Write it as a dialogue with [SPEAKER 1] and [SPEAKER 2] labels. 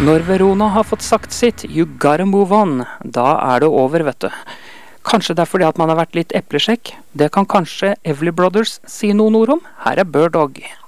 [SPEAKER 1] Når Verona har fått sagt sitt, you gotta move on, da det over, vet du. Kanskje det fordi at man har vært litt eplesjekk. Det kan kanskje Everly Brothers si noen ord om. Her Bird Dog.